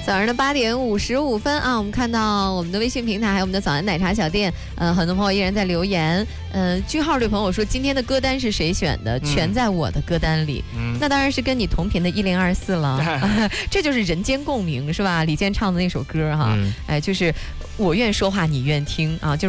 早上的8:55啊，我们看到我们的微信平台还有我们的早安奶茶小店，很多朋友依然在留言。句号对朋友说，今天的歌单是谁选的？全在我的歌单里。那当然是跟你同频的1024了，这就是人间共鸣，是吧？李健唱的那首歌哈，就是我愿说话，你愿听啊，就是。